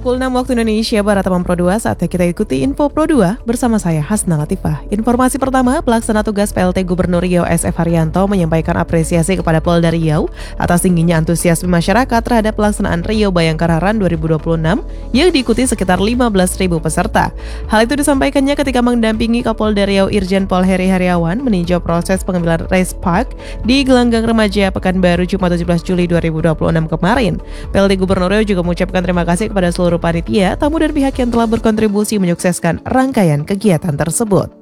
pukul 6 waktu Indonesia Barat Teman Pro 2, saatnya kita ikuti Info Pro 2 bersama saya Hasna Latifah. Informasi pertama, pelaksana tugas PLT Gubernur Riau SF Haryanto menyampaikan apresiasi kepada Polda Riau atas tingginya antusiasme masyarakat terhadap pelaksanaan Riau Bayangkara Run 2026 yang diikuti sekitar 15.000 peserta. Hal itu disampaikannya ketika mendampingi Kapolda Riau Irjen Pol Heri Heriawan meninjau proses pengambilan race park di Gelanggang Remaja Pekanbaru Jumat 17 Juli 2026 kemarin. PLT Gubernur Riau juga mengucapkan terima kasih kepada seluruh panitia, tamu dan pihak yang telah berkontribusi menyukseskan rangkaian kegiatan tersebut.